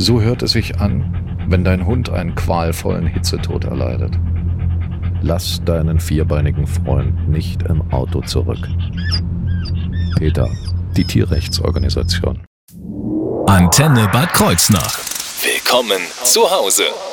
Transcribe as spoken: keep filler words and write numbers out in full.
So hört es sich an, wenn dein Hund einen qualvollen Hitzetod erleidet. Lass deinen vierbeinigen Freund nicht im Auto zurück. PETA, die Tierrechtsorganisation. Antenne Bad Kreuznach. Willkommen zu Hause.